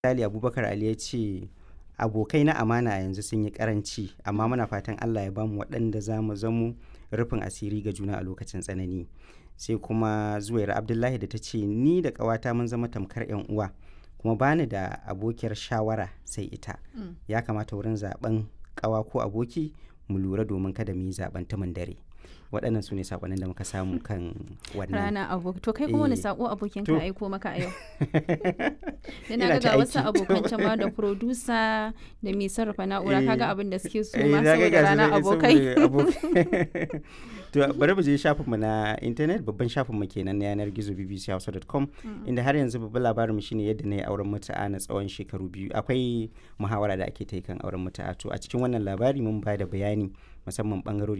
Misali Abubakar Ali ya ce abokai na amana yanzu sun yi karanci amma muna fatan Allah ya bamu waɗanda za mu zamo rufin asiri ga juna a lokacin tsanani. Sai kuma Zuwaira Abdullahi da ta ce ni da ƙawata mun zama tamkar 'yan uwa kuma bani da abokiyar shawara sai ita. Ya kamata wurin zaben ƙawa ko aboki mu lura domin kada mu yi zaben tumin dare. Waɗannan su ne saƙonin da muka samu kan wannan. Rana aboki. To kai kuma wani saƙo abokin ka aiko maka a yau? Ina Ina ta ga wasu aiki. abokan can ma da producer da mai sarrafa na'ura kaga abin da suke so Eh, ma na ga saboda gasu rana nan abokai. saboda abokai. To bari mu je shafinmu na intanet, babban shafinmu kenan na yanar gizo bbchausa.com, inda har yanzu babban labarinmu shine yadda na yi auren mutu'a na tsawon shekaru 2. Akwai muhawara da ake ta yi kan auren mutu'a. To a cikin wannan labari mun ba da bayani musamman bangarori